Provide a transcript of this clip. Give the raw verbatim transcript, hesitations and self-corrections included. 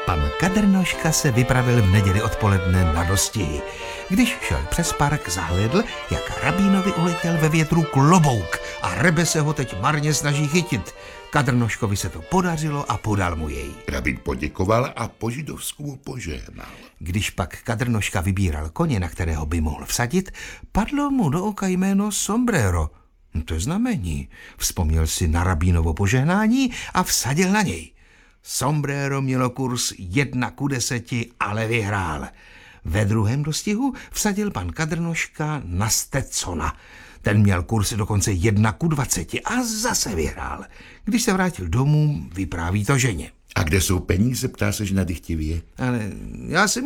Pan Kadrnoška se vypravil v neděli odpoledne na dostihy. Když šel přes park, zahlédl, jak rabínovi uletěl ve větru klobouk a Rebe se ho teď marně snaží chytit. Kadrnoškovi se to podařilo a podal mu jej. Rabín poděkoval a po židovsku mu požehnal. Když pak Kadrnoška vybíral koně, na kterého by mohl vsadit, padlo mu do oka jméno Sombrero. To je znamení. Vzpomněl si na rabínovo požehnání a vsadil na něj. Sombrero mělo kurz jedna ku deseti, ale vyhrál. Ve druhém dostihu vsadil pan Kadrnoška na Stetsona. Ten měl kurz dokonce jedna ku dvaceti a zase vyhrál. Když se vrátil domů, vypráví to ženě. A kde jsou peníze, ptá se žena dychtivě. Ale já si